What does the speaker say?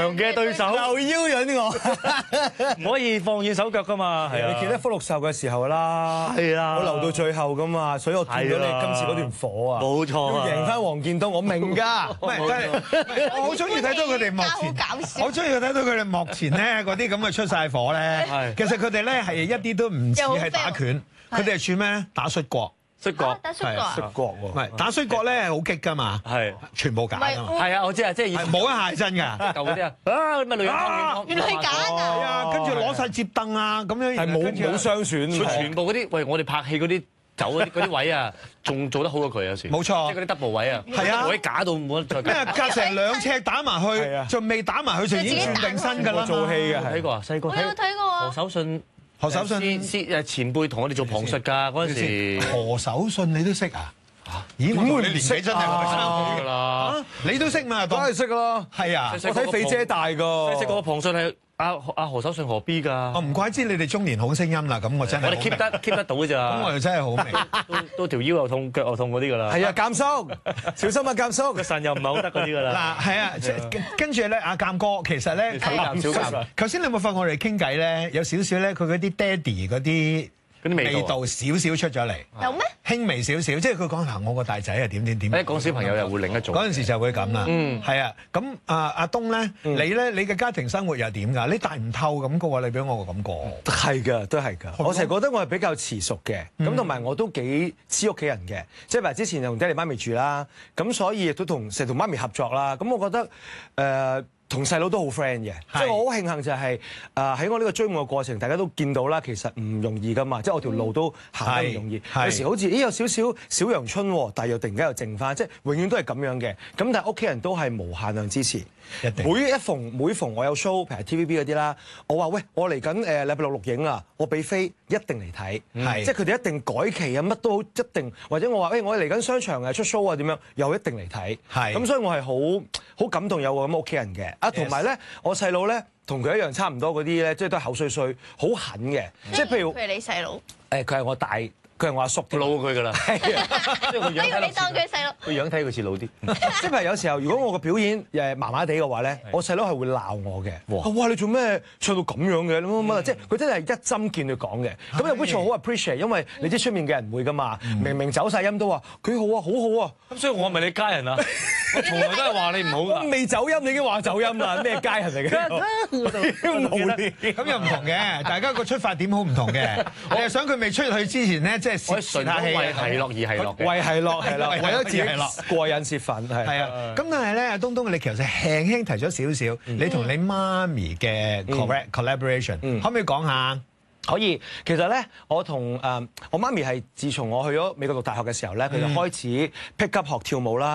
強嘅對手， 又邀引我， 唔可以放軟手腳噶嘛。係啊， 你記得福祿壽嘅時候啦， 係啊我留到最後噶嘛，所以我見到你今次嗰段火啊， 冇錯啊， 要贏翻黃建東，我明㗎。 唔係，我好中意睇到佢哋幕前，我中意睇到佢哋幕前咧嗰啲咁嘅出晒火咧。其實佢哋咧係一啲都唔似係打拳，佢哋係算咩咧？打摔角。 摔角， 摔角喎， 唔係打摔角咧係好激㗎嘛， 係全部假㗎嘛， 係啊，我知啊，即係以前冇一下係真㗎， 舊嗰啲啊，咩女人湯原來係假係㗎， 啊，跟住攞晒摺凳啊咁樣， 係冇傷損， 佢全部嗰啲，喂，我哋拍戲嗰啲走嗰啲位啊，仲做得好過佢有時。 冇錯， 即係嗰啲 double 位啊， 係啊， 位假到冇得再。 咩隔成2尺打埋去，仲未打埋去就已經轉定身㗎啦。 做戲嘅睇過啊，細個我有睇過啊何守信。 何守信前輩同我哋做旁述㗎嗰陣時， 何守信你都識啊？咦， 點會唔你年紀真係唔係差㗎啦， 你都識嘛？ 梗係識啦， 係啊， 我睇肥姐大㗎， 識嗰個旁述係阿何守信何 B 㗎。 我唔怪知你哋中年好聲音啦，咁我真係我哋 keep 得到㗎咋。 咁我又真係好明， 都條腰又痛，腳又痛嗰啲㗎啦。 係啊，監叔，小心啊，監叔， 個腎又唔係好得嗰啲㗎啦。 嗱係啊，跟住咧，阿鑑哥其實咧，頭先你有冇發覺我哋傾偈咧，有少少咧，佢嗰啲爹哋嗰啲味道少少出咗嚟， 有咩？ 輕微少少，即係佢講嗱，我個大仔係點， 一講小朋友又會另一種。 嗰陣時就會咁啦，係啊，咁阿東咧，你嘅家庭生活又點㗎？你大唔透咁嘅喎，你俾我個感覺。 係㗎，都係㗎。我成日覺得我係比較遲熟嘅，咁同埋我都幾黐屋企人嘅，即係譬如之前同爹哋媽咪住啦，咁所以亦都成日同媽咪合作啦。咁我覺得同細佬都好 friend 嘅，即係我好慶幸就係喺我呢個追夢嘅過程，大家都見到啦，其實唔容易噶嘛，即係我條路都行得唔容易，有時好似有少少小陽春喎，但係又突然間又靜翻，即係永遠都係咁樣嘅。咁但係屋企人都係無限量支持，每逢我有 show，譬如 TVB 嗰啲啦，我話喂，我嚟緊禮拜六錄影啊，我俾飛一定嚟睇，即係佢哋一定改期啊，乜都好一定，或者我話我嚟緊商場出 show 啊點樣，又一定嚟睇，咁所以我係好感動有個咁屋企人嘅。同埋咧，我細佬咧同佢一樣差唔多嗰啲咧，即係都係口碎碎，好狠嘅。即係譬如你細佬， 佢係我大，佢係我阿叔， 老佢㗎啦。係啊，即係個樣睇落。 你當佢細佬。 個樣睇佢似老啲。 即係譬如有時候，如果我個表演麻麻地嘅話咧，我細佬係會鬧我嘅。哇！你做咩唱到咁樣嘅？乜即係佢真係一針見佢講嘅。咁有 which 我好 appreciate，因為你知出面嘅人唔會㗎嘛。明明走晒音都話佢好啊，好好啊。 咁所以我係咪你家人啊？我從來都係話你唔好㗎。 我未走音，你已經話走音啦，咩家人嚟嘅？ 咁又唔同嘅，大家個出發點好唔同嘅。你係想佢未出去之前咧，即係泄下氣， 為係樂而係樂嘅， 為係樂係啦，為咗自己過癮泄憤係啊。咁但係咧，東東你其實輕輕提咗少少，你同你媽咪嘅 collaboration，可唔可以講下？ 可以，其實咧，我同我媽咪係自從我去咗美國讀大學嘅時候咧，佢就開始 pick up 學跳舞啦。